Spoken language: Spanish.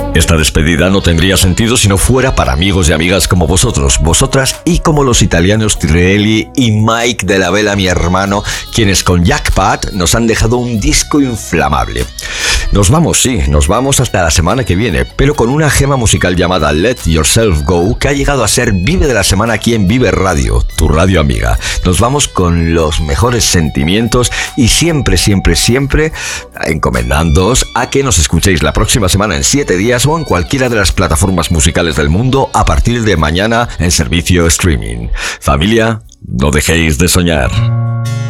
Esta despedida no tendría sentido si no fuera para amigos y amigas como vosotros, vosotras y como los italianos Tirelli y Mike de la Vela, mi hermano, quienes con Jackpot nos han dejado un disco inflamable. Nos vamos, sí, nos vamos hasta la semana que viene, pero con una gema musical llamada Let Yourself Go, que ha llegado a ser Vive de la Semana aquí en Vive Radio, tu radio amiga. Nos vamos con los mejores sentimientos y siempre, siempre, siempre encomendándoos a que nos escuchéis la próxima semana en 7 días o en cualquiera de las plataformas musicales del mundo a partir de mañana en servicio streaming. Familia, no dejéis de soñar.